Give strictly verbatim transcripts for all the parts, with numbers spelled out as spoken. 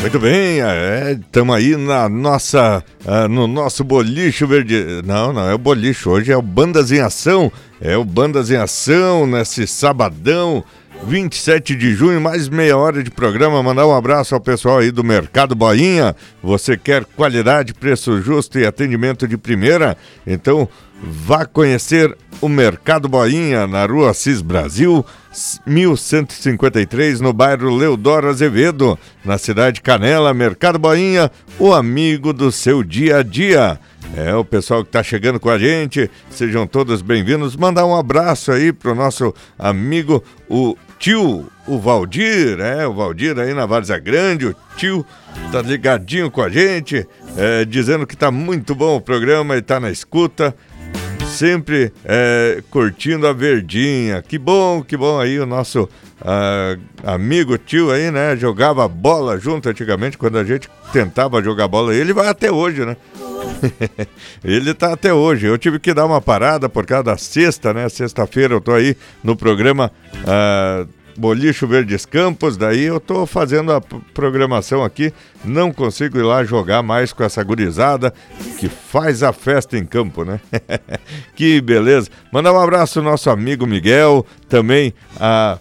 Muito bem, estamos é, aí na nossa, uh, no nosso Bolicho Verde... Não, não é o Bolicho, hoje é o Bandas em Ação, é o Bandas em Ação nesse sabadão, vinte e sete de junho, mais meia hora de programa. Mandar um abraço ao pessoal aí do Mercado Boinha. Você quer qualidade, preço justo e atendimento de primeira? Então vá conhecer o Mercado Boinha na Rua Assis Brasil, mil cento e cinquenta e três, no bairro Leodoro Azevedo, na cidade de Canela. Mercado Boinha, o amigo do seu dia a dia. É, o pessoal que está chegando com a gente, sejam todos bem-vindos. Mandar um abraço aí pro nosso amigo, o tio, o Valdir, é, o Valdir aí na Várzea Grande, o tio tá ligadinho com a gente, é, dizendo que tá muito bom o programa e tá na escuta, sempre é, curtindo a verdinha. Que bom, que bom aí o nosso ah, amigo tio aí, né, jogava bola junto antigamente, quando a gente tentava jogar bola, ele vai até hoje, né? Ele tá até hoje. Eu tive que dar uma parada por causa da sexta, né? Sexta-feira eu tô aí no programa uh, Bolicho Verdes Campos. Daí eu tô fazendo a programação aqui. Não consigo ir lá jogar mais com essa gurizada que faz a festa em campo, né? Que beleza. Mandar um abraço ao nosso amigo Miguel, também a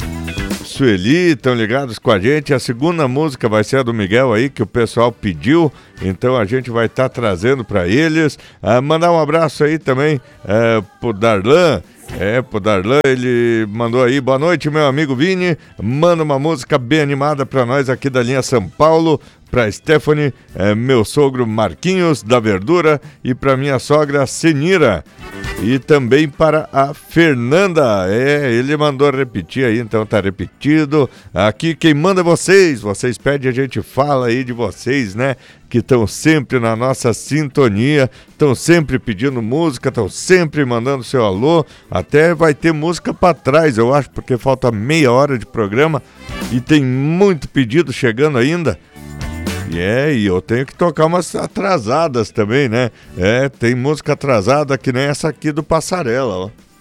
Sueli, estão ligados com a gente. A segunda música vai ser a do Miguel aí, que o pessoal pediu, então a gente vai estar tá trazendo para eles. Ah, mandar um abraço aí também é, pro Darlan, é, pro Darlan, ele mandou aí: boa noite, meu amigo Vini, manda uma música bem animada para nós aqui da linha São Paulo, para Stephanie, é, meu sogro Marquinhos da Verdura, e para minha sogra Senira. E também para a Fernanda, é, ele mandou repetir aí, então tá repetido. Aqui quem manda é vocês, vocês pedem, a gente fala aí de vocês, né? Que estão sempre na nossa sintonia, estão sempre pedindo música, estão sempre mandando seu alô. Até vai ter música para trás, eu acho, porque falta meia hora de programa e tem muito pedido chegando ainda. E é, e eu tenho que tocar umas atrasadas também, né? É, tem música atrasada que nem essa aqui do Passarela, ó.